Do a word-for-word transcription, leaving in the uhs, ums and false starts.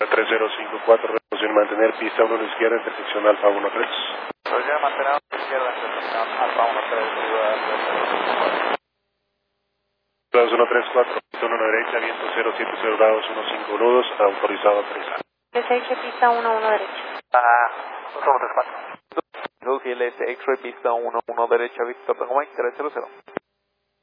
tres cero cinco cuatro, reducción mantener pista uno a la izquierda, intersección Alfa uno tres. Reducción mantener a la izquierda, intersección Alfa uno tres, dos uno tres cuatro, pista uno a la derecha, viento cero siete cero grados, uno cinco nudos, autorizado a aterrizar. G S H pista uno uno derecha. Ah, dos uno tres cuatro. G L S X-Ray pista uno uno derecha, Víctor Tango Mike tres cero cero.